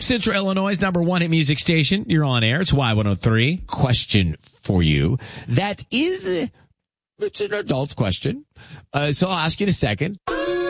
Central Illinois' #1 hit music station. You're on air. It's Y103. Question for you. It's an adult question. So I'll ask you in a second.